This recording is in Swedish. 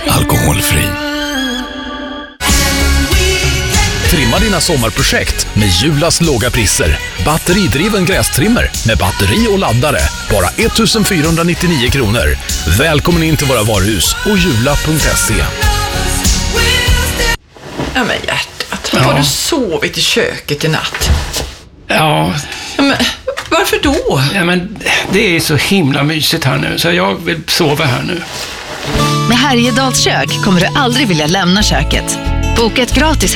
alkoholfri. Trimma dina sommarprojekt med Julas låga priser. Batteridriven grästrimmer med batteri och laddare. Bara 1499 kronor. Välkommen in till våra varuhus och jula.se. Ja men hjärtat, har du sovit i köket i natt? Ja. Men varför då? Ja, men det är så himla mysigt här nu, så jag vill sova här nu. Med Härjedals kök kommer du aldrig vilja lämna köket. Boka ett gratis